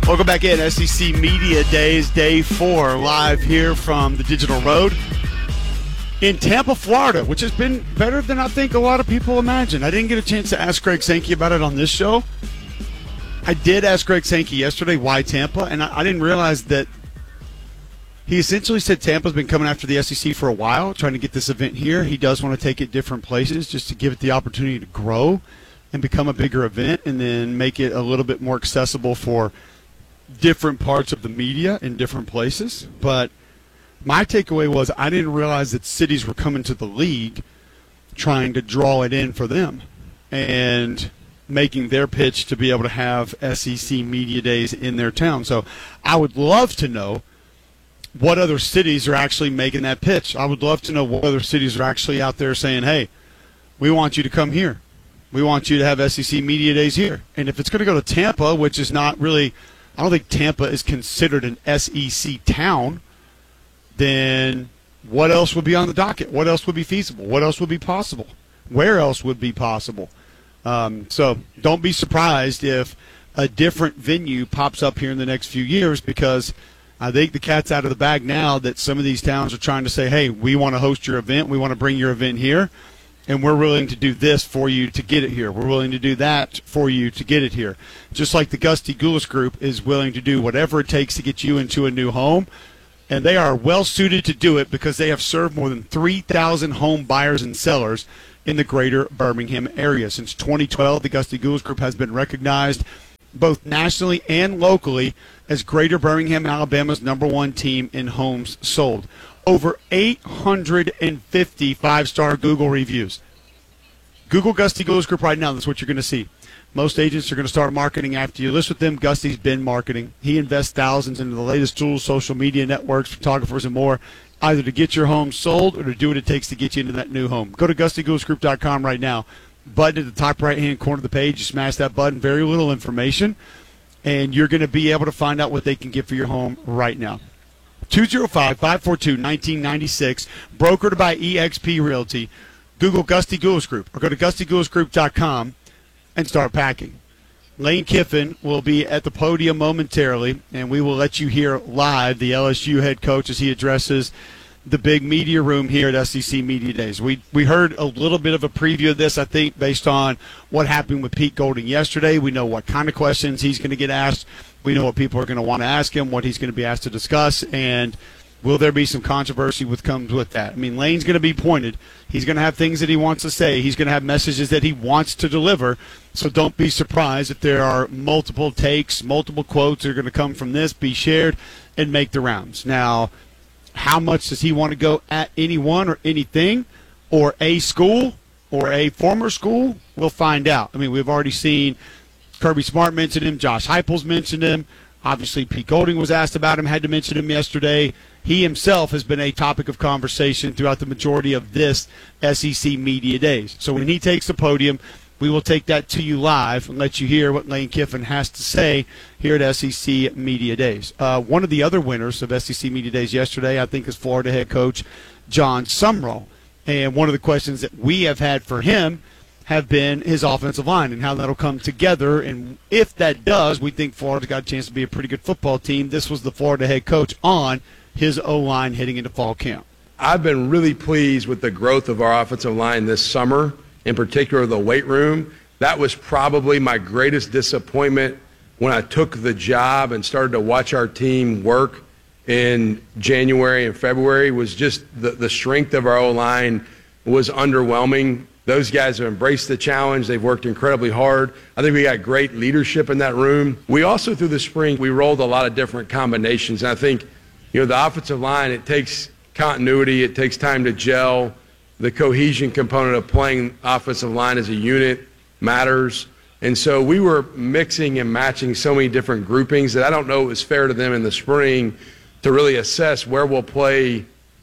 Welcome back in SEC Media Days, Day 4, live here from the Digital Road in Tampa, Florida, which has been better than I think a lot of people imagine. I didn't get a chance to ask Greg Sankey about it on this show. I did ask Greg Sankey yesterday why Tampa, and I didn't realize that he essentially said Tampa's been coming after the SEC for a while, trying to get this event here. He does want to take it different places just to give it the opportunity to grow and become a bigger event and then make it a little bit more accessible for different parts of the media in different places. But my takeaway was I didn't realize that cities were coming to the league trying to draw it in for them and making their pitch to be able to have SEC Media Days in their town. So I would love to know what other cities are actually making that pitch. I would love to know what other cities are actually out there saying, hey, we want you to come here. We want you to have SEC Media Days here. And if it's going to go to Tampa, which is not really – I don't think Tampa is considered an SEC town, then what else would be on the docket? What else would be feasible? What else would be possible? Where else would be possible? So don't be surprised if a different venue pops up here in the next few years, because I think the cat's out of the bag now that some of these towns are trying to say, hey, we want to host your event. We want to bring your event here. And we're willing to do this for you to get it here. We're willing to do that for you to get it here. Just like the Gusty Gulas Group is willing to do whatever it takes to get you into a new home. And they are well suited to do it because they have served more than 3,000 home buyers and sellers in the greater Birmingham area. Since 2012, the Gusty Gulas Group has been recognized both nationally and locally as Greater Birmingham, Alabama's #1 team in homes sold. Over 850 five-star Google reviews. Google Gusty Gulas Group right now. That's what you're going to see. Most agents are going to start marketing after you list with them. Gusty's been marketing. He invests thousands into the latest tools, social media networks, photographers, and more, either to get your home sold or to do what it takes to get you into that new home. Go to GustyGulasGroup.com right now. Button at the top right-hand corner of the page. You smash that button. Very little information, and you're going to be able to find out what they can get for your home right now. 205-542-1996, brokered by eXp Realty. Google Gusty Gulas Group or go to GustyGulasGroup.com and start packing. Lane Kiffin will be at the podium momentarily, and we will let you hear live the LSU head coach as he addresses the big media room here at SEC Media Days. We heard a little bit of a preview of this, I think, based on what happened with Pete Golding yesterday. We know what kind of questions he's going to get asked. We know what people are going to want to ask him, what he's going to be asked to discuss, and will there be some controversy that comes with that? I mean, Lane's going to be pointed. He's going to have things that he wants to say. He's going to have messages that he wants to deliver. So don't be surprised if there are multiple takes, multiple quotes that are going to come from this, be shared, and make the rounds. Now, how much does he want to go at anyone or anything or a school or a former school? We'll find out. I mean, we've already seen Kirby Smart mention him. Josh Heupel's mentioned him. Obviously, Pete Golding was asked about him, had to mention him yesterday. He himself has been a topic of conversation throughout the majority of this SEC Media Days. So when he takes the podium, we will take that to you live and let you hear what Lane Kiffin has to say here at SEC Media Days. One of the other winners of SEC Media Days yesterday, I think, is Florida head coach John Sumrall. And one of the questions that we have had for him have been his offensive line and how that'll come together. And if that does, we think Florida's got a chance to be a pretty good football team. This was the Florida head coach on his O-line heading into fall camp. I've been really pleased with the growth of our offensive line this summer, in particular the weight room. That was probably my greatest disappointment when I took the job and started to watch our team work in January and February. Was just the strength of our O-line was underwhelming. Those guys have embraced the challenge. They've worked incredibly hard. I think we got great leadership in that room. We also, through the spring, we rolled a lot of different combinations. And I think, the offensive line, it takes continuity. It takes time to gel. The cohesion component of playing offensive line as a unit matters. And so we were mixing and matching so many different groupings that I don't know it was fair to them in the spring to really assess where we'll play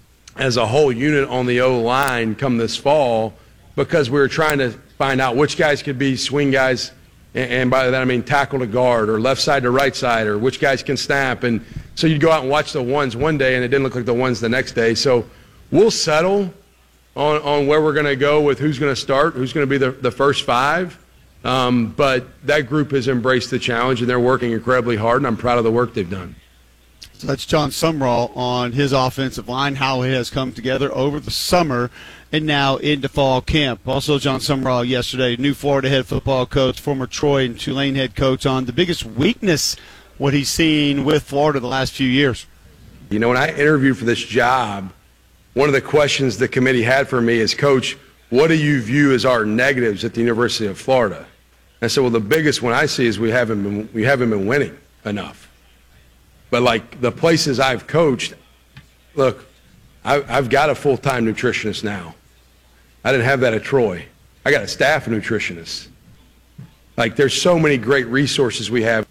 as a whole unit on the O-line come this fall, because we were trying to find out which guys could be swing guys, and by that I mean tackle to guard or left side to right side, or which guys can snap. And so you'd go out and watch the ones one day, and it didn't look like the ones the next day. So we'll settle on where we're going to go with who's going to start, who's going to be the first five. But that group has embraced the challenge, and they're working incredibly hard, and I'm proud of the work they've done. So that's John Sumrall on his offensive line, how it has come together over the summer and now into fall camp. Also, John Sumrall yesterday, new Florida head football coach, former Troy and Tulane head coach, on the biggest weakness, what he's seen with Florida the last few years. You know, when I interviewed for this job, one of the questions the committee had for me is, Coach, what do you view as our negatives at the University of Florida? And I said, well, the biggest one I see is we haven't been winning enough. But like the places I've coached, look, I've got a full-time nutritionist now. I didn't have that at Troy. I got a staff of nutritionists. Like, there's so many great resources we have.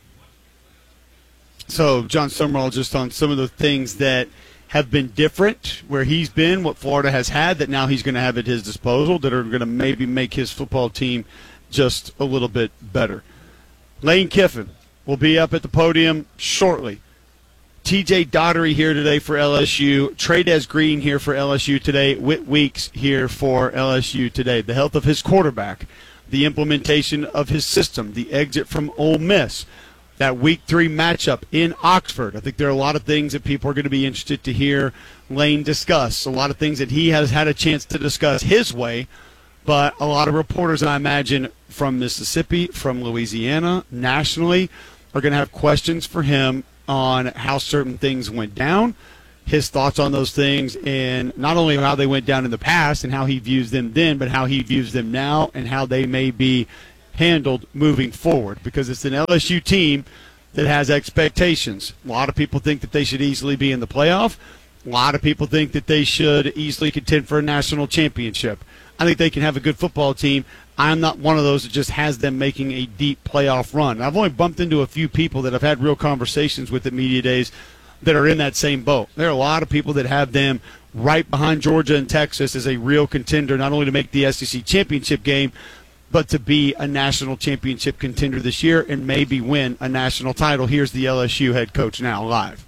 So John Sumrall just on some of the things that have been different where he's been, what Florida has had that now he's going to have at his disposal that are going to maybe make his football team just a little bit better. Lane Kiffin will be up at the podium shortly. TJ Daugherty here today for LSU. Trey'Dez Green here for LSU today. Whit Weeks here for LSU today. The health of his quarterback, the implementation of his system, the exit from Ole Miss, that Week 3 matchup in Oxford. I think there are a lot of things that people are going to be interested to hear Lane discuss. A lot of things that he has had a chance to discuss his way, but a lot of reporters, I imagine, from Mississippi, from Louisiana, nationally, are going to have questions for him on how certain things went down, his thoughts on those things, and not only how they went down in the past and how he views them then, but how he views them now and how they may be handled moving forward, because it's an LSU team that has expectations. A lot of people think that they should easily be in the playoff. A lot of people think that they should easily contend for a national championship. I think they can have a good football team. I'm not one of those that just has them making a deep playoff run. I've only bumped into a few people that I've had real conversations with at Media Days that are in that same boat. There are a lot of people that have them right behind Georgia and Texas as a real contender, not only to make the SEC championship game, but to be a national championship contender this year and maybe win a national title. Here's the LSU head coach now live.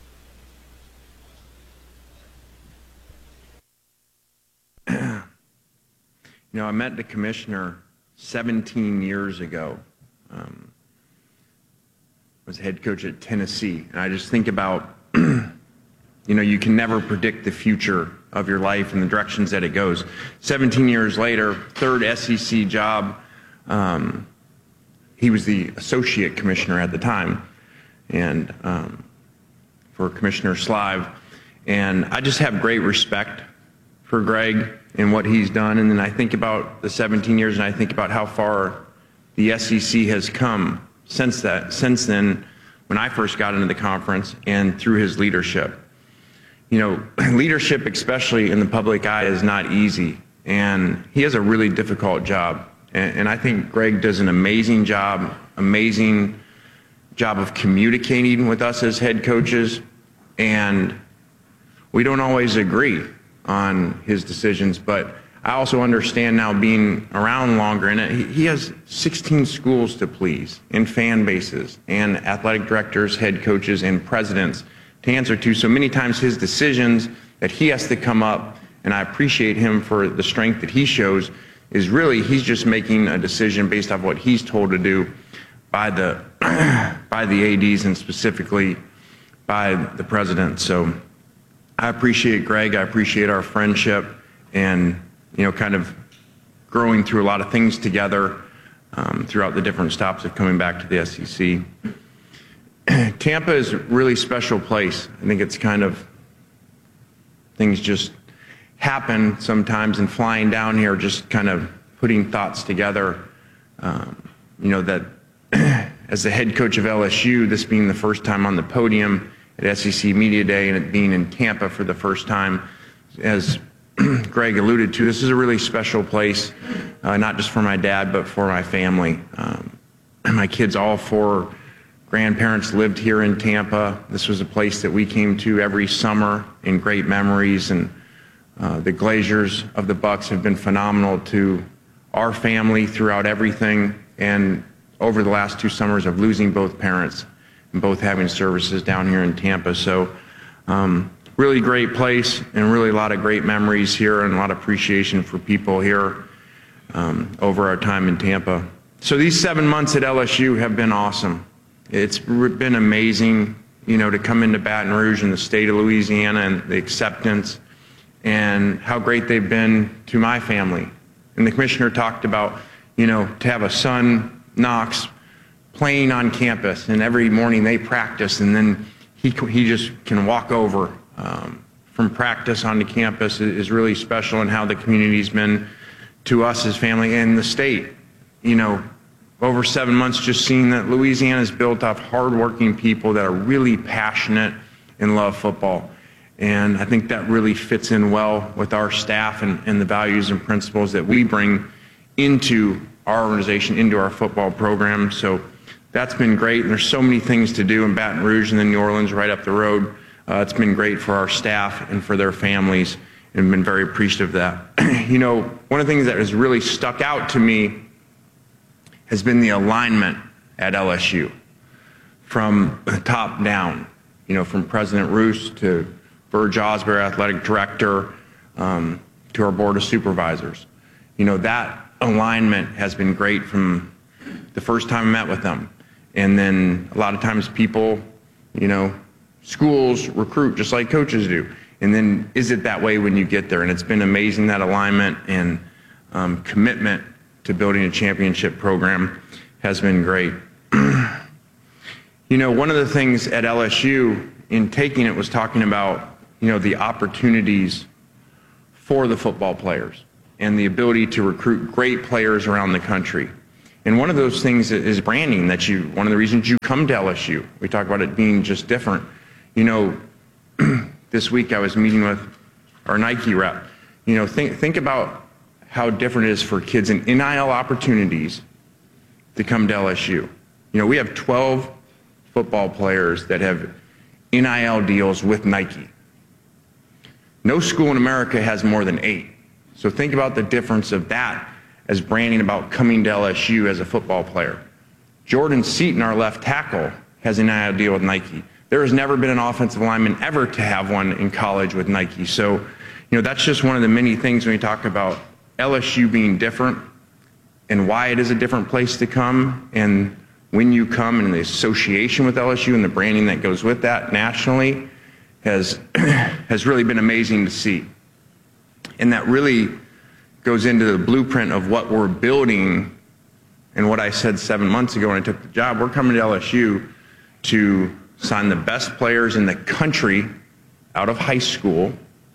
You know, I met the commissioner 17 years ago. I was head coach at Tennessee, and I just think about, you know, you can never predict the future of your life and the directions that it goes. 17 years later, third SEC job. He was the associate commissioner at the time, and for Commissioner Slive, and I just have great respect for Greg and what he's done. And then I think about the 17 years, and I think about how far the SEC has come since then, when I first got into the conference, and through his leadership. You know, leadership, especially in the public eye, is not easy, and he has a really difficult job. And I think Greg does an amazing job of communicating with us as head coaches, and we don't always agree on his decisions, but I also understand now, being around longer, and he has 16 schools to please, and fan bases, and athletic directors, head coaches, and presidents to answer to. So many times his decisions that he has to come up, and I appreciate him for the strength that he shows, is really he's just making a decision based off what he's told to do by the ADs, and specifically by the president. So I appreciate Greg. I appreciate our friendship, and, you know, kind of growing through a lot of things together throughout the different stops of coming back to the SEC. Tampa is a really special place. I think it's kind of, things just happen sometimes, and flying down here, just kind of putting thoughts together. You know, that as the head coach of LSU, this being the first time on the podium at SEC Media Day, and it being in Tampa for the first time, as Greg alluded to, this is a really special place, not just for my dad, but for my family. My kids, all four grandparents, lived here in Tampa. This was a place that we came to every summer in great memories, and the Glaziers of the Bucks have been phenomenal to our family throughout everything, and over the last 2 summers of losing both parents and both having services down here in Tampa. So really great place, and really a lot of great memories here, and a lot of appreciation for people here over our time in Tampa. So these 7 months at LSU have been awesome. It's been amazing, to come into Baton Rouge and the state of Louisiana and the acceptance and how great they've been to my family. And the commissioner talked about, to have a son, Knox, playing on campus, and every morning they practice, and then he just can walk over from practice onto campus is really special, and how the community's been to us as family and the state. Over 7 months, just seeing that Louisiana is built off hardworking people that are really passionate and love football. And I think that really fits in well with our staff and the values and principles that we bring into our organization, into our football program. So that's been great. And there's so many things to do in Baton Rouge and then New Orleans right up the road. It's been great for our staff and for their families, and I've been very appreciative of that. One of the things that has really stuck out to me has been the alignment at LSU from the top down, from President Roos to Verge Osber, athletic director, to our board of supervisors. That alignment has been great from the first time I met with them. And then a lot of times people, schools recruit just like coaches do. And then is it that way when you get there? And it's been amazing, that alignment and commitment to building a championship program has been great. One of the things at LSU in taking it was talking about, the opportunities for the football players and the ability to recruit great players around the country. And one of those things is branding, one of the reasons you come to LSU. We talk about it being just different. This week I was meeting with our Nike rep. Think about how different it is for kids in NIL opportunities to come to LSU. We have 12 football players that have NIL deals with Nike. No school in America has more than 8. So think about the difference of that as branding about coming to LSU as a football player. Jordan Seaton, our left tackle, has an NIL deal with Nike. There has never been an offensive lineman ever to have one in college with Nike. So, that's just one of the many things when we talk about LSU being different and why it is a different place to come, and when you come and the association with LSU and the branding that goes with that nationally has really been amazing to see. And that really goes into the blueprint of what we're building and what I said 7 months ago when I took the job. We're coming to LSU to sign the best players in the country out of high school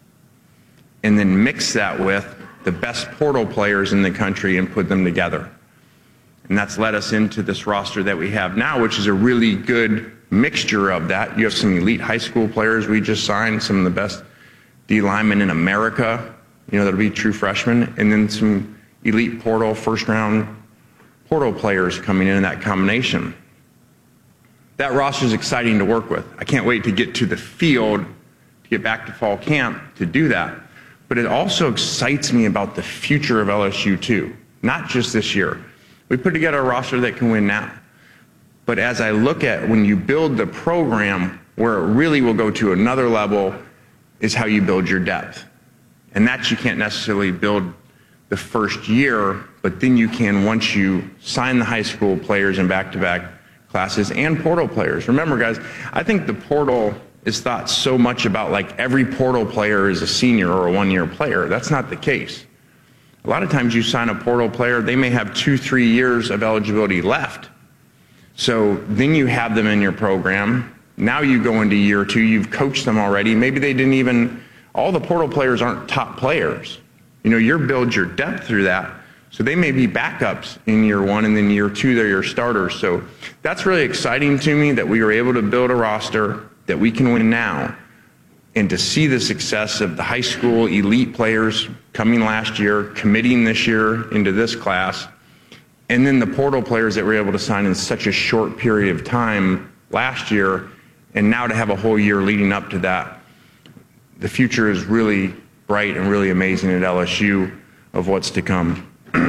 and then mix that with the best portal players in the country and put them together. And that's led us into this roster that we have now, which is a really good mixture of that. You have some elite high school players we just signed, some of the best D linemen in America, that'll be true freshmen, and then some elite portal, first-round portal players coming in that combination. That roster is exciting to work with. I can't wait to get to the field, to get back to fall camp to do that. But it also excites me about the future of LSU too, not just this year. We put together a roster that can win now. But as I look at when you build the program, where it really will go to another level is how you build your depth. And that you can't necessarily build the first year, but then you can once you sign the high school players in back-to-back classes and portal players. Remember, guys, I think the portal is thought so much about like every portal player is a senior or a one-year player. That's not the case. A lot of times you sign a portal player, they may have 2-3 years of eligibility left. So then you have them in your program. Now you go into year 2, you've coached them already. Maybe they didn't even, all the portal players aren't top players. You build your depth through that. So they may be backups in year 1, and then year 2, they're your starters. So that's really exciting to me that we were able to build a roster that we can win now, and to see the success of the high school elite players coming last year, committing this year into this class, and then the portal players that we're able to sign in such a short period of time last year, and now to have a whole year leading up to that. The future is really bright and really amazing at LSU of what's to come.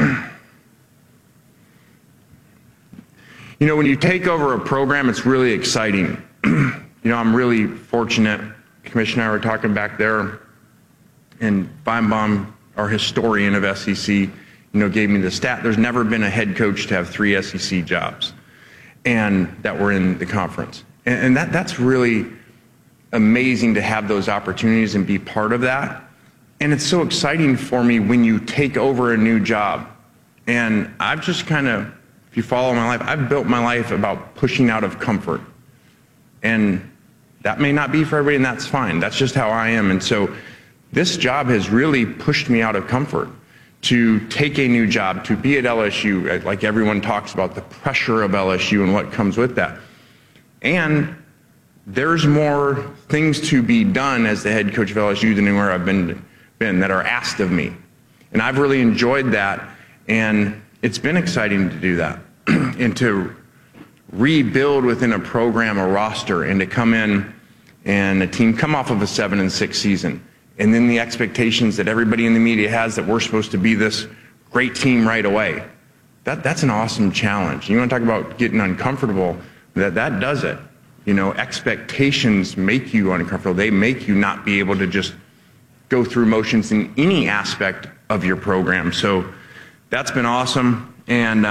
When you take over a program, it's really exciting. I'm really fortunate. Commissioner and I were talking back there, and Feinbaum, our historian of SEC, gave me the stat. There's never been a head coach to have 3 SEC jobs and that were in the conference. And that's really amazing to have those opportunities and be part of that. And it's so exciting for me when you take over a new job. And I've just kind of, if you follow my life, I've built my life about pushing out of comfort. And that may not be for everybody, and that's fine. That's just how I am. And so this job has really pushed me out of comfort to take a new job, to be at LSU, like everyone talks about the pressure of LSU and what comes with that. And there's more things to be done as the head coach of LSU than where I've been that are asked of me. And I've really enjoyed that, and it's been exciting to do that and to rebuild within a program, a roster, and to come in and a team come off of a 7-6 season. And then the expectations that everybody in the media has that we're supposed to be this great team right away. That's an awesome challenge. You want to talk about getting uncomfortable, that does it. Expectations make you uncomfortable. They make you not be able to just go through motions in any aspect of your program. So that's been awesome. And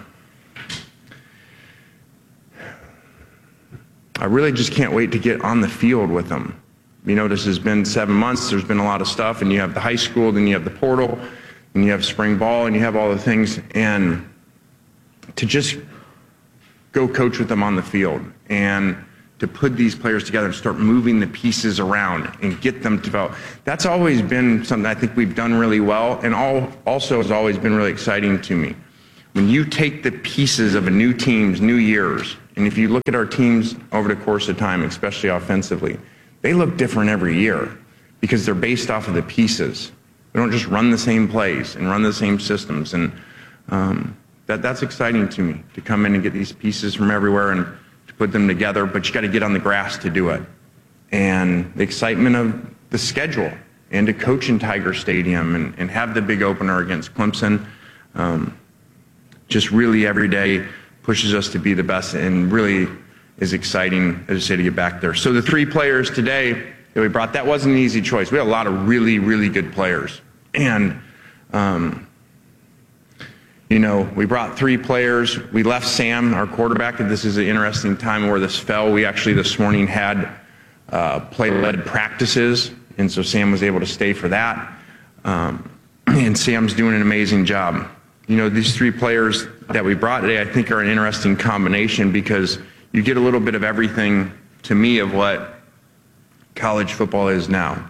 I really just can't wait to get on the field with them. This has been 7 months. There's been a lot of stuff, and you have the high school, then you have the portal, and you have spring ball, and you have all the things. And to just go coach with them on the field and to put these players together and start moving the pieces around and get them developed. That's always been something I think we've done really well, and also has always been really exciting to me. When you take the pieces of a new team's new years, and if you look at our teams over the course of time, especially offensively, they look different every year because they're based off of the pieces. They don't just run the same plays and run the same systems. And that's exciting to me, to come in and get these pieces from everywhere and to put them together, but you got to get on the grass to do it. And the excitement of the schedule and to coach in Tiger Stadium and have the big opener against Clemson, just really every day pushes us to be the best and really is exciting, as I say, to get back there. So the 3 players today that we brought, that wasn't an easy choice. We had a lot of really, really good players. And, we brought 3 players. We left Sam, our quarterback, and this is an interesting time where this fell. We actually this morning had play-led practices, and so Sam was able to stay for that. And Sam's doing an amazing job. These 3 players that we brought today, I think, are an interesting combination because you get a little bit of everything, to me, of what college football is now.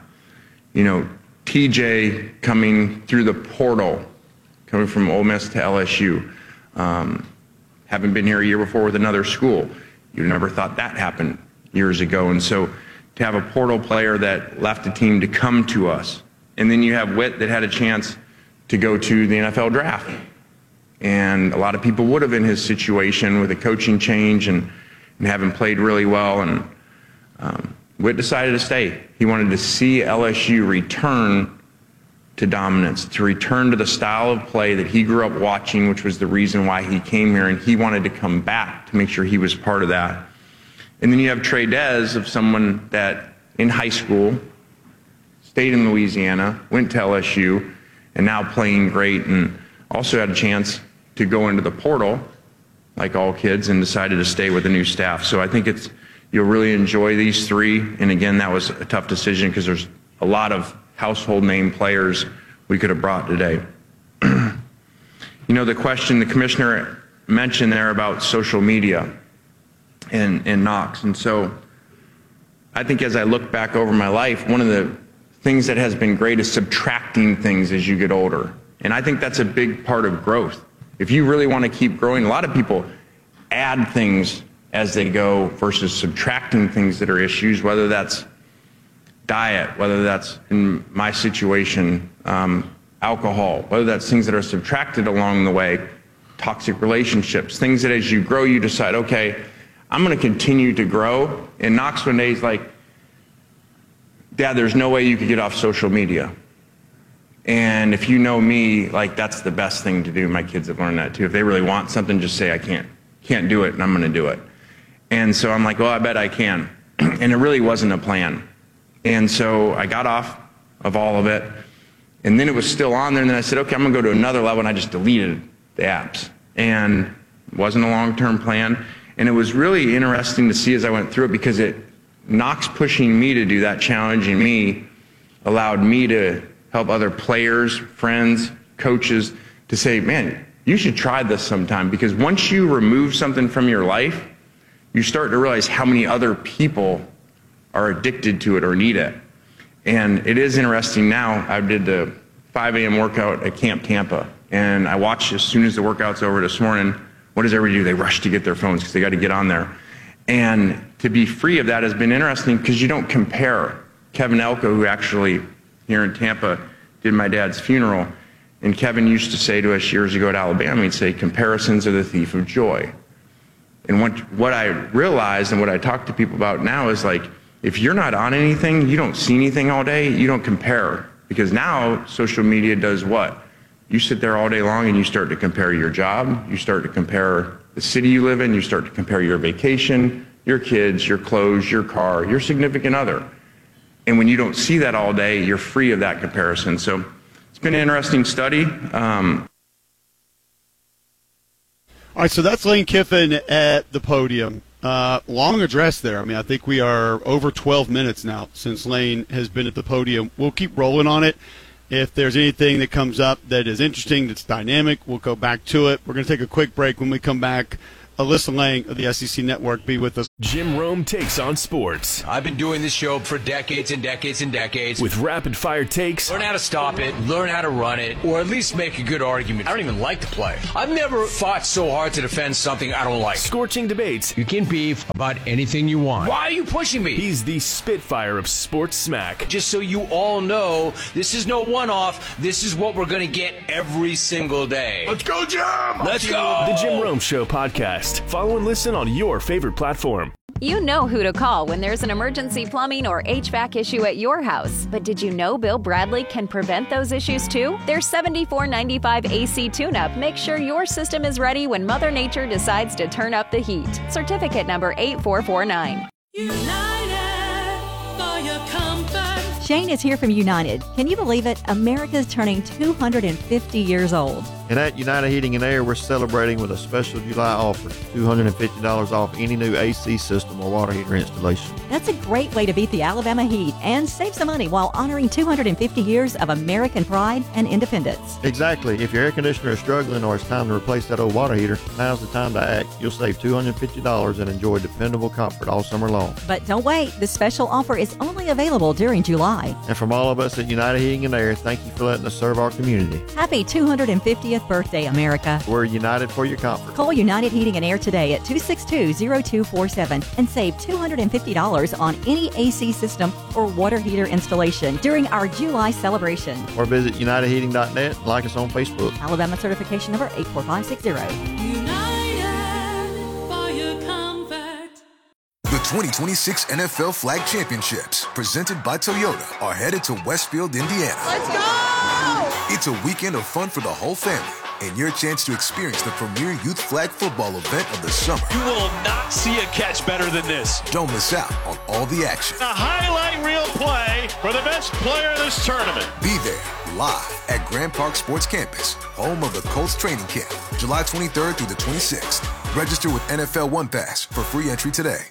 TJ coming through the portal, coming from Ole Miss to LSU, having been here a year before with another school. You never thought that happened years ago. And so to have a portal player that left the team to come to us, and then you have Whit that had a chance to go to the NFL draft. And a lot of people would have in his situation with a coaching change and having played really well. And Whit decided to stay. He wanted to see LSU return to dominance, to return to the style of play that he grew up watching, which was the reason why he came here. And he wanted to come back to make sure he was part of that. And then you have Trey Dez, of someone that in high school stayed in Louisiana, went to LSU, and now playing great, and also had a chance to go into the portal, like all kids, and decided to stay with the new staff. So I think you'll really enjoy these 3. And again, that was a tough decision because there's a lot of household name players we could have brought today. The question the commissioner mentioned there about social media and Knox. And so I think as I look back over my life, one of the things that has been great is subtracting things as you get older. And I think that's a big part of growth. If you really want to keep growing, a lot of people add things as they go versus subtracting things that are issues, whether that's diet, whether that's, in my situation, alcohol, whether that's things that are subtracted along the way, toxic relationships, things that as you grow, you decide, okay, I'm going to continue to grow. And Knox one day is like, Dad, there's no way you could get off social media. And if you know me, like, that's the best thing to do. My kids have learned that too. If they really want something, just say, I can't do it, and I'm going to do it. And so I'm like, well, I bet I can. And it really wasn't a plan. And so I got off of all of it. And then it was still on there, and then I said, okay, I'm going to go to another level, and I just deleted the apps. And it wasn't a long-term plan. And it was really interesting to see as I went through it, because Knox pushing me to do that, challenging me, allowed me to help other players, friends, coaches to say, man, you should try this sometime. Because once you remove something from your life, you start to realize how many other people are addicted to it or need it. And it is interesting now. I did the 5 a.m. workout at Camp Tampa, and I watched as soon as the workout's over this morning, what does everybody do? They rush to get their phones because they got to get on there. And to be free of that has been interesting because you don't compare. Kevin Elko, who actually here in Tampa did my dad's funeral, and Kevin used to say to us years ago at Alabama, he'd say, comparisons are the thief of joy. And what I realized and what I talk to people about now is like, if you're not on anything, you don't see anything all day, you don't compare. Because now social media does what? You sit there all day long and you start to compare your job, you start to compare the city you live in, you start to compare your vacation, your kids, your clothes, your car, your significant other. And when you don't see that all day, you're free of that comparison. So it's been an interesting study. All right, so that's Lane Kiffin at the podium. Long address there. I mean, I think we are over 12 minutes now since Lane has been at the podium. We'll keep rolling on it. If there's anything that comes up that is interesting, that's dynamic, we'll go back to it. We're going to take a quick break. When we come back, Alyssa Lang of the SEC Network be with us. Jim Rome takes on sports. I've been doing this show for decades and decades and decades. With rapid-fire takes. Learn how to stop it, learn how to run it, or at least make a good argument. I don't even like the play. I've never fought so hard to defend something I don't like. Scorching debates. You can beef about anything you want. Why are you pushing me? He's the Spitfire of sports smack. Just so you all know, this is no one-off. This is what we're going to get every single day. Let's go, Jim! Let's go! The Jim Rome Show podcast. Follow and listen on your favorite platform. You know who to call when there's an emergency plumbing or HVAC issue at your house. But did you know Bill Bradley can prevent those issues too? Their $74.95 AC tune-up makes sure your system is ready when Mother Nature decides to turn up the heat. Certificate number 8449. United for your comfort. Shane is here from United. Can you believe it? America's turning 250 years old. And at United Heating and Air, we're celebrating with a special July offer, $250 off any new AC system or water heater installation. That's a great way to beat the Alabama heat and save some money while honoring 250 years of American pride and independence. Exactly. If your air conditioner is struggling or it's time to replace that old water heater, now's the time to act. You'll save $250 and enjoy dependable comfort all summer long. But don't wait. The special offer is only available during July. And from all of us at United Heating and Air, thank you for letting us serve our community. Happy 250th birthday, America. We're united for your comfort. Call United Heating and Air today at 262-0247 and save $250 on any AC system or water heater installation during our July celebration. Or visit UnitedHeating.net and like us on Facebook. Alabama certification number 84560. United for your comfort. The 2026 NFL Flag Championships, presented by Toyota, are headed to Westfield, Indiana. Let's go! It's a weekend of fun for the whole family and your chance to experience the premier youth flag football event of the summer. You will not see a catch better than this. Don't miss out on all the action. A highlight reel play for the best player of this tournament. Be there live at Grand Park Sports Campus, home of the Colts training camp, July 23rd through the 26th. Register with NFL One Pass for free entry today.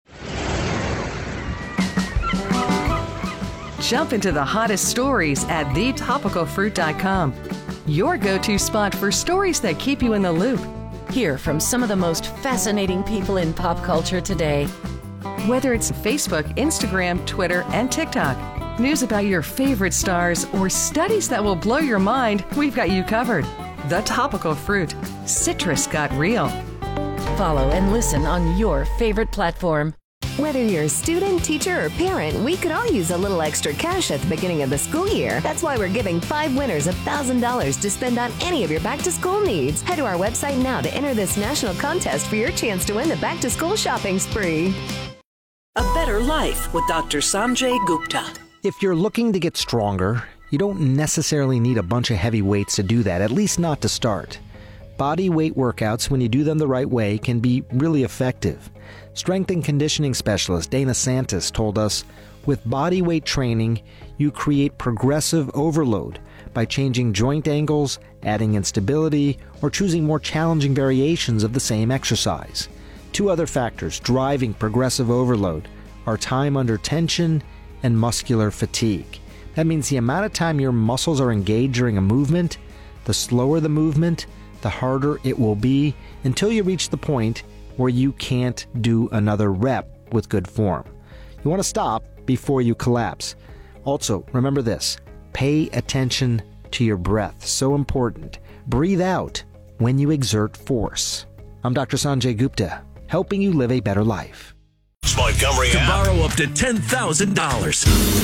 Jump into the hottest stories at thetopicalfruit.com. Your go-to spot for stories that keep you in the loop. Hear from some of the most fascinating people in pop culture today. Whether it's Facebook, Instagram, Twitter, and TikTok, news about your favorite stars, or studies that will blow your mind, we've got you covered. The Topical Fruit. Citrus got real. Follow and listen on your favorite platform. Whether you're a student, teacher, or parent, we could all use a little extra cash at the beginning of the school year. That's why we're giving 5 winners $1,000 to spend on any of your back-to-school needs. Head to our website now to enter this national contest for your chance to win the back-to-school shopping spree. A Better Life with Dr. Sanjay Gupta. If you're looking to get stronger, you don't necessarily need a bunch of heavy weights to do that, at least not to start. Body weight workouts, when you do them the right way, can be really effective. Strength and conditioning specialist Dana Santis told us, With body weight training, you create progressive overload by changing joint angles, adding instability, or choosing more challenging variations of the same exercise. Two other factors driving progressive overload are time under tension and muscular fatigue. That means the amount of time your muscles are engaged during a movement, the slower the movement, the harder it will be until you reach the point where you can't do another rep with good form. You want to stop before you collapse. Also, remember this, pay attention to your breath. So important. Breathe out when you exert force. I'm Dr. Sanjay Gupta, helping you live a better life. Montgomery to app. borrow up to $10,000.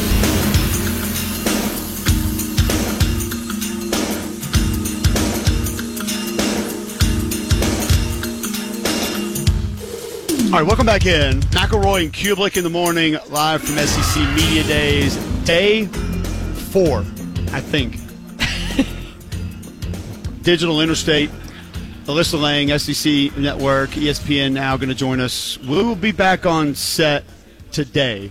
All right, welcome back in. McElroy and Kublik in the morning, live from SEC Media Days. Day 4, I think. Digital Interstate, Alyssa Lang, SEC Network, ESPN now going to join us. We will be back on set today.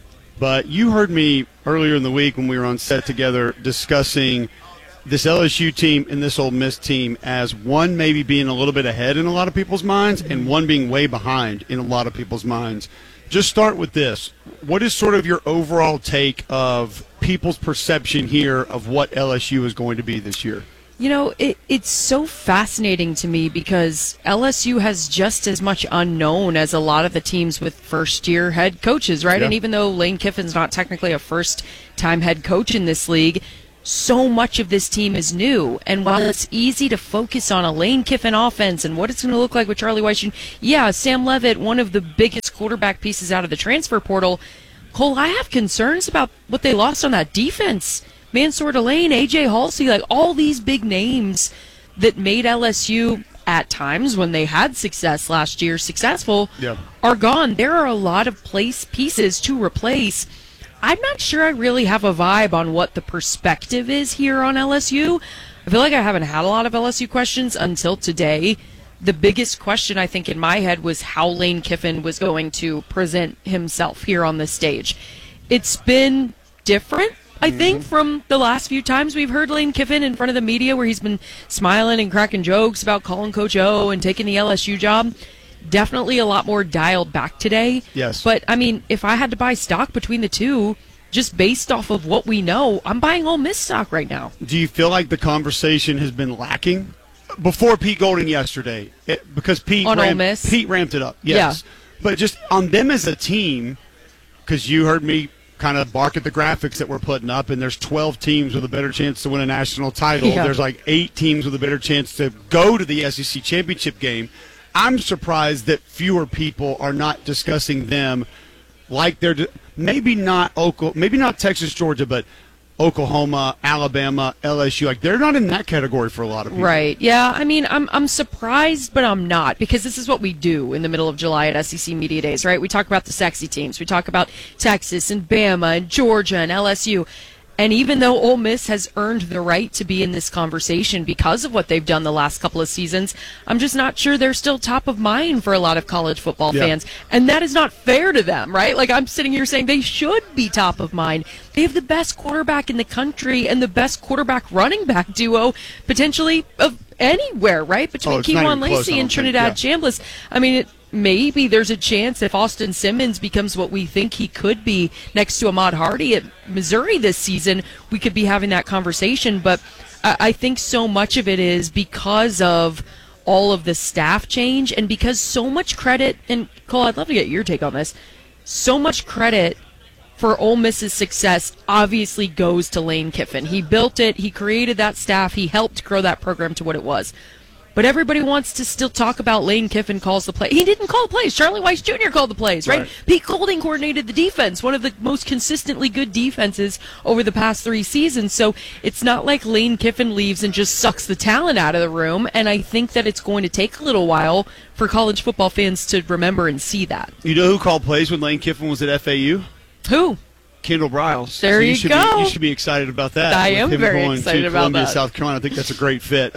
But you heard me earlier in the week when we were on set together discussing this LSU team and this Ole Miss team as one maybe being a little bit ahead in a lot of people's minds and one being way behind in a lot of people's minds. Just start with this. What is sort of your overall take of people's perception here of what LSU is going to be this year? You know, it's so fascinating to me because LSU has just as much unknown as a lot of the teams with first-year head coaches, right? Yeah. And even though Lane Kiffin's not technically a first-time head coach in this league, so much of this team is new. And while it's easy to focus on a Lane Kiffin offense and what it's going to look like with Charlie Weiss, yeah, Sam Leavitt, one of the biggest quarterback pieces out of the transfer portal. Cole, I have concerns about what they lost on that defense. Mansour Delane, A.J. Halsey, like all these big names that made LSU, at times when they had success last year, successful, are gone. There are a lot of pieces to replace. I'm not sure I really have a vibe on what the perspective is here on LSU. I feel like I haven't had a lot of LSU questions until today. The biggest question, I think, in my head was how Lane Kiffin was going to present himself here on the stage. It's been different, I think, from the last few times we've heard Lane Kiffin in front of the media where he's been smiling and cracking jokes about calling Coach O and taking the LSU job. Definitely a lot more dialed back today. Yes. But, I mean, if I had to buy stock between the two, just based off of what we know, I'm buying Ole Miss stock right now. Do you feel like the conversation has been lacking? Before Pete Golding yesterday, because Pete on Ole Miss? Pete ramped it up, yes. Yeah. But just on them as a team, because you heard me kind of bark at the graphics that we're putting up, and there's 12 teams with a better chance to win a national title. Yeah. There's like 8 teams with a better chance to go to the SEC championship game. I'm surprised that fewer people are not discussing them like they're maybe not Texas, Georgia, but Oklahoma, Alabama, LSU. Like they're not in that category for a lot of people. Right. Yeah. I mean, I'm surprised, but I'm not, because this is what we do in the middle of July at SEC Media Days, right? We talk about the sexy teams. We talk about Texas and Bama and Georgia and LSU. And even though Ole Miss has earned the right to be in this conversation because of what they've done the last couple of seasons, I'm just not sure they're still top of mind for a lot of college football fans. And that is not fair to them, right? Like, I'm sitting here saying they should be top of mind. They have the best quarterback in the country and the best quarterback running back duo potentially of anywhere, right? Between Keewan Lacey and Trinidad Chambliss. I mean, maybe there's a chance if Austin Simmons becomes what we think he could be next to Ahmad Hardy at Missouri this season, we could be having that conversation. But I think so much of it is because of all of the staff change and because so much credit, and Cole, I'd love to get your take on this, so much credit for Ole Miss's success obviously goes to Lane Kiffin. He built it, he created that staff, he helped grow that program to what it was. But everybody wants to still talk about Lane Kiffin calls the play. He didn't call the plays. Charlie Weiss Jr. called the plays, right? Pete Golding coordinated the defense, one of the most consistently good defenses over the past 3 seasons. So it's not like Lane Kiffin leaves and just sucks the talent out of the room. And I think that it's going to take a little while for college football fans to remember and see that. You know who called plays when Lane Kiffin was at FAU? Who? Kendall Briles. There you go. You should be excited about that. I am very going excited to about Columbia, that. South Carolina. I think that's a great fit.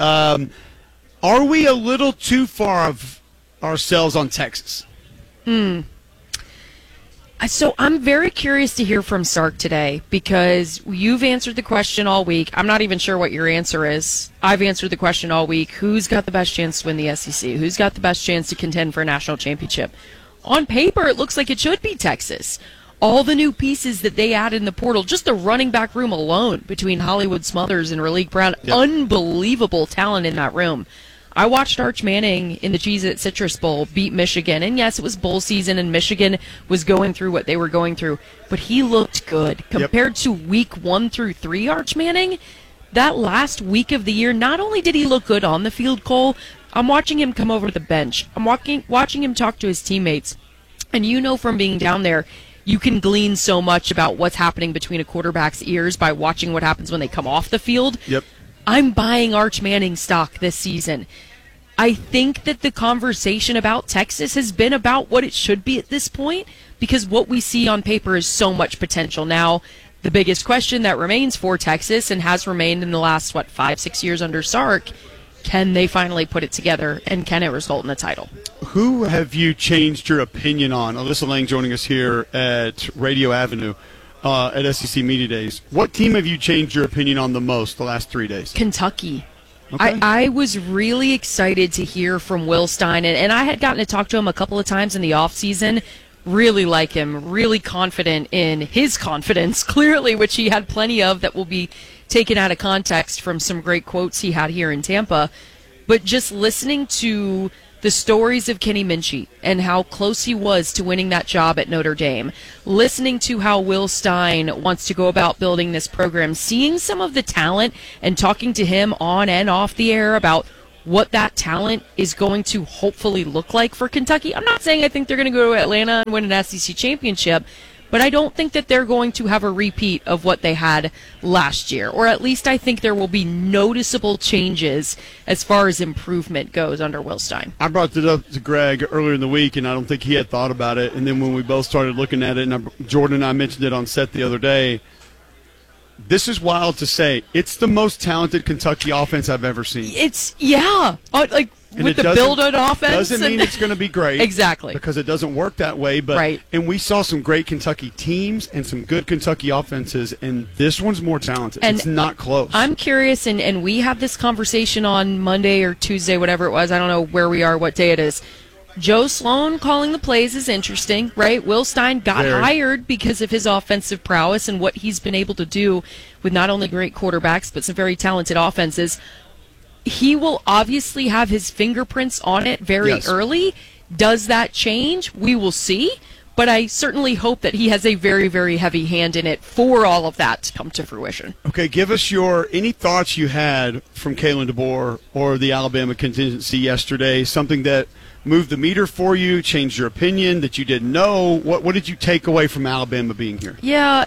Are we a little too far of ourselves on Texas? I So I'm very curious to hear from Sark today because you've answered the question all week. I'm not even sure what your answer is. I've answered the question all week. Who's got the best chance to win the SEC? Who's got the best chance to contend for a national championship? On paper, it looks like it should be Texas. All the new pieces that they added in the portal, just the running back room alone between Hollywood Smothers and Raleek Brown, unbelievable talent in that room. I watched Arch Manning in the Cheez-It Citrus Bowl beat Michigan, and yes, it was bowl season, and Michigan was going through what they were going through, but he looked good. Compared to week 1 through 3, Arch Manning, that last week of the year, not only did he look good on the field, Cole, I'm watching him come over to the bench. I'm watching him talk to his teammates, and you know from being down there, you can glean so much about what's happening between a quarterback's ears by watching what happens when they come off the field. I'm buying Arch Manning stock this season. I think that the conversation about Texas has been about what it should be at this point because what we see on paper is so much potential. Now, the biggest question that remains for Texas and has remained in the last, 5-6 years under Sark, can they finally put it together and can it result in a title? Who have you changed your opinion on? Alyssa Lang joining us here at Radio Avenue. At SEC Media Days. What team have you changed your opinion on the most the last 3 days? Kentucky. Okay. I was really excited to hear from Will Stein, and I had gotten to talk to him a couple of times in the offseason. Really like him, really confident in his confidence, clearly, which he had plenty of that will be taken out of context from some great quotes he had here in Tampa. But just listening to the stories of Kenny Minchey and how close he was to winning that job at Notre Dame, listening to how Will Stein wants to go about building this program, seeing some of the talent and talking to him on and off the air about what that talent is going to hopefully look like for Kentucky. I'm not saying I think they're going to go to Atlanta and win an SEC championship, but I don't think that they're going to have a repeat of what they had last year. Or at least I think there will be noticeable changes as far as improvement goes under Will Stein. I brought it up to Greg earlier in the week, and I don't think he had thought about it. And then when we both started looking at it, and Jordan and I mentioned it on set the other day, this is wild to say. It's the most talented Kentucky offense I've ever seen. And with the build-up offense. Doesn't mean it's going to be great. Exactly. Because it doesn't work that way. But, right. And we saw some great Kentucky teams and some good Kentucky offenses, and this one's more talented. And it's not close. I'm curious, and we had this conversation on Monday or Tuesday, whatever it was. I don't know where we are, what day it is. Joe Sloan calling the plays is interesting, right? Will Stein got hired because of his offensive prowess and what he's been able to do with not only great quarterbacks, but some very talented offenses. He will obviously have his fingerprints on it very early. Does that change? We will see. But I certainly hope that he has a very, very heavy hand in it for all of that to come to fruition. Okay, give us any thoughts you had from Kalen DeBoer or the Alabama contingency yesterday, something that moved the meter for you, changed your opinion, that you didn't know. What did you take away from Alabama being here? Yeah,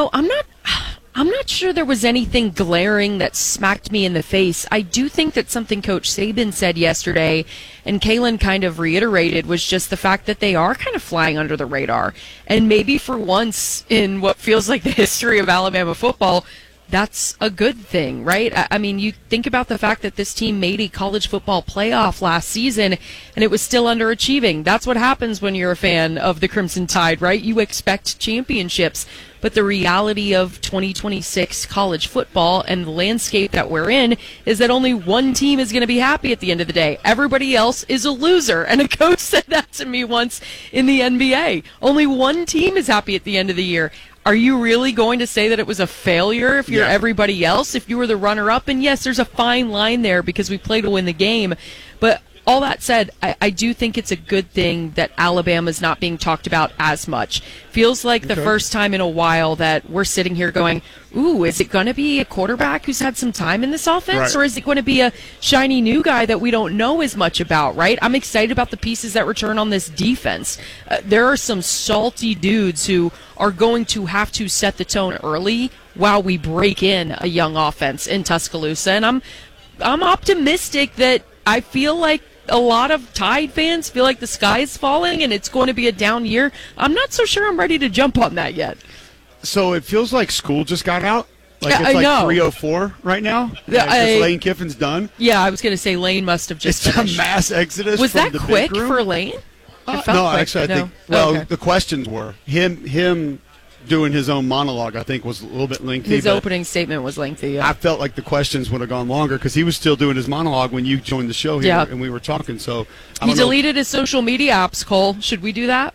I'm not sure there was anything glaring that smacked me in the face. I do think that something Coach Saban said yesterday, and Kalen kind of reiterated, was just the fact that they are kind of flying under the radar. And maybe for once in what feels like the history of Alabama football, that's a good thing, right? I mean, you think about the fact that this team made a college football playoff last season, and it was still underachieving. That's what happens when you're a fan of the Crimson Tide, right? You expect championships. But the reality of 2026 college football and the landscape that we're in is that only one team is going to be happy at the end of the day. Everybody else is a loser. And a coach said that to me once in the NBA. Only one team is happy at the end of the year. Are you really going to say that it was a failure if you're everybody else, if you were the runner-up? And yes, there's a fine line there because we play to win the game. But all that said, I do think it's a good thing that Alabama's not being talked about as much. Feels like the first time in a while that we're sitting here going, ooh, is it going to be a quarterback who's had some time in this offense? Right. Or is it going to be a shiny new guy that we don't know as much about, right? I'm excited about the pieces that return on this defense. There are some salty dudes who are going to have to set the tone early while we break in a young offense in Tuscaloosa. And I'm optimistic that I feel like a lot of Tide fans feel like the sky is falling and it's going to be a down year. I'm not so sure I'm ready to jump on that yet. So it feels like school just got out? Like it's like 3:04 right now? Lane Kiffin's done? Yeah, I was going to say Lane must have just finished. A mass exodus Was from that the quick big room? for Lane? No, actually, I think. Well, the questions were him doing his own monologue. I think was a little bit lengthy. His opening statement was lengthy. Yeah. I felt like the questions would have gone longer because he was still doing his monologue when you joined the show here and we were talking. So he deleted his social media apps. Cole, should we do that?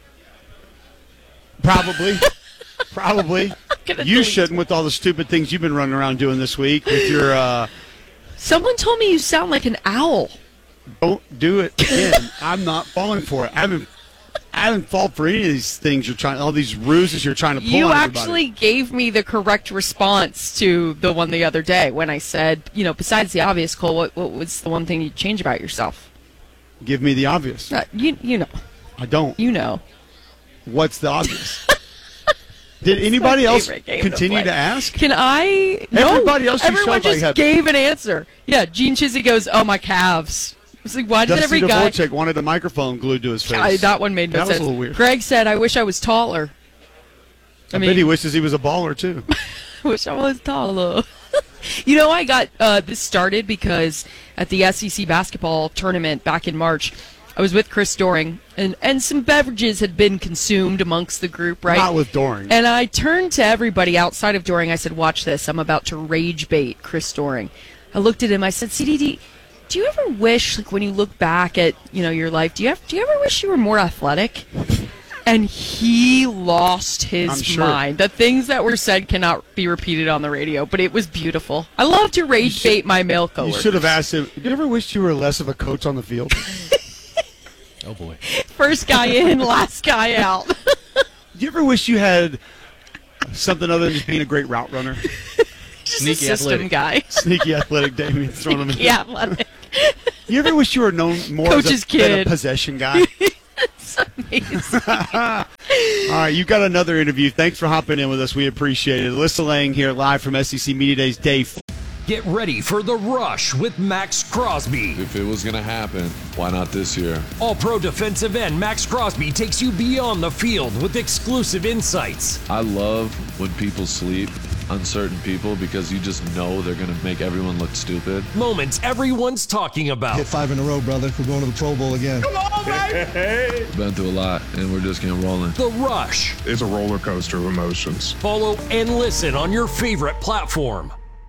Probably. Probably. You shouldn't with all the stupid things you've been running around doing this week with your. Someone told me you sound like an owl. Don't do it again. I'm not falling for it. I haven't fallen for any of these things you're trying. All these ruses you're trying to pull. You on actually gave me the correct response to the one the other day when I said, besides the obvious, Cole, what was the one thing you'd change about yourself? Give me the obvious. You know. I don't. You know. What's the obvious? Did anybody else continue to ask? Can I? Everybody else. Everyone just gave an answer. Yeah, Gene Chizzy goes, "Oh, my calves." I was like, "Why did every guy?" Dusty Dvorak wanted a microphone glued to his face. That one made no sense. That was a little weird. Greg said, "I wish I was taller." I bet he wishes he was a baller too. Wish I was taller. I got this started because at the SEC basketball tournament back in March, I was with Chris Doering, and some beverages had been consumed amongst the group, right? Not with Doering. And I turned to everybody outside of Doering. I said, "Watch this. I'm about to rage bait Chris Doering." I looked at him. I said, "CDD, do you ever wish, like when you look back at your life, do you ever wish you were more athletic?" And he lost his mind. The things that were said cannot be repeated on the radio, but it was beautiful. I love to rage bait my male coworkers. You should have asked him, "Do you ever wish you were less of a coach on the field?" Oh, boy. First guy in, last guy out. Do you ever wish you had something other than just being a great route runner? Just sneaky a system athletic guy. Sneaky athletic Damien throwing him in. Yeah, athletic. You ever wish you were known more Coach's as a possession guy? It's amazing. All right, you got another interview. Thanks for hopping in with us. We appreciate it. Alyssa Lang here live from SEC Media Days Day 4. Get ready for The Rush with Max Crosby. If it was going to happen, why not this year? All-pro defensive end Max Crosby takes you beyond the field with exclusive insights. I love when people sleep on certain people because you just know they're going to make everyone look stupid. Moments everyone's talking about. Hit 5 in a row, brother. We're going to the Pro Bowl again. Come on, baby! We've been through a lot, and we're just getting rolling. The Rush. It's a roller coaster of emotions. Follow and listen on your favorite platform.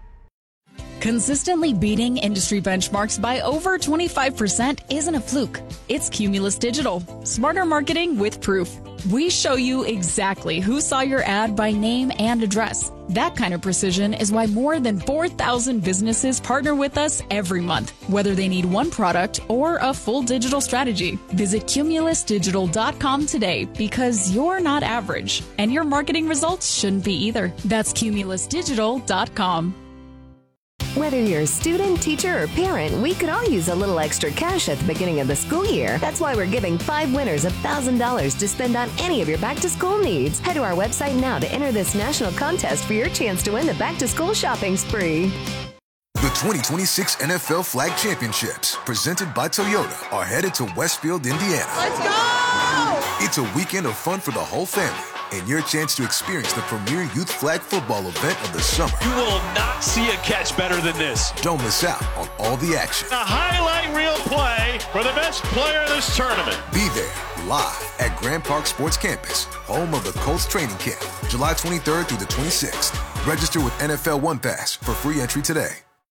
Consistently beating industry benchmarks by over 25% isn't a fluke. It's Cumulus Digital. Smarter marketing with proof. We show you exactly who saw your ad by name and address. That kind of precision is why more than 4,000 businesses partner with us every month, whether they need one product or a full digital strategy. Visit cumulusdigital.com today because you're not average, and your marketing results shouldn't be either. That's cumulusdigital.com. Whether you're a student, teacher, or parent, we could all use a little extra cash at the beginning of the school year. That's why we're giving 5 winners $1,000 to spend on any of your back-to-school needs. Head to our website now to enter this national contest for your chance to win the back-to-school shopping spree. The 2026 NFL Flag Championships, presented by Toyota, are headed to Westfield, Indiana. Let's go! It's a weekend of fun for the whole family, and your chance to experience the premier youth flag football event of the summer. You will not see a catch better than this. Don't miss out on all the action. A highlight reel play for the best player in this tournament. Be there live at Grand Park Sports Campus, home of the Colts training camp, July 23rd through the 26th. Register with NFL One Pass for free entry today.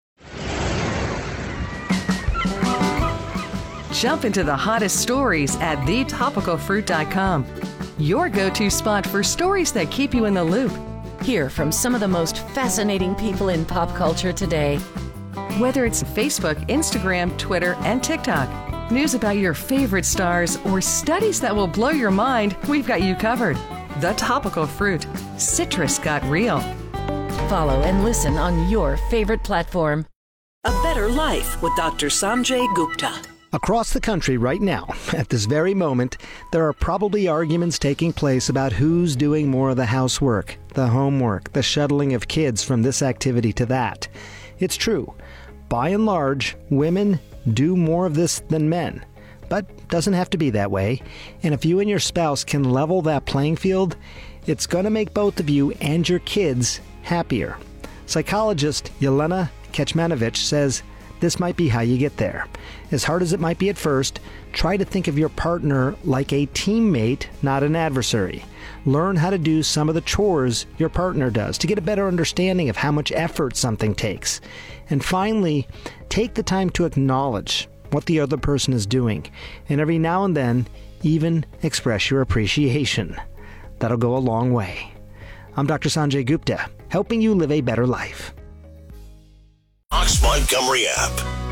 Jump into the hottest stories at thetopicalfruit.com. Your go-to spot for stories that keep you in the loop. Hear from some of the most fascinating people in pop culture today. Whether it's Facebook, Instagram, Twitter, and TikTok, news about your favorite stars, or studies that will blow your mind, we've got you covered. The Topical Fruit. Citrus got real. Follow and listen on your favorite platform. A Better Life with Dr. Sanjay Gupta. Across the country right now, at this very moment, there are probably arguments taking place about who's doing more of the housework, the homework, the shuttling of kids from this activity to that. It's true. By and large, women do more of this than men. But doesn't have to be that way. And if you and your spouse can level that playing field, it's going to make both of you and your kids happier. Psychologist Yelena Kecmanovic says This might be how you get there. As hard as it might be at first, try to think of your partner like a teammate, not an adversary. Learn how to do some of the chores your partner does to get a better understanding of how much effort something takes. And finally, take the time to acknowledge what the other person is doing, and every now and then, even express your appreciation. That'll go a long way. I'm Dr. Sanjay Gupta, helping you live a better life. Fox Montgomery app.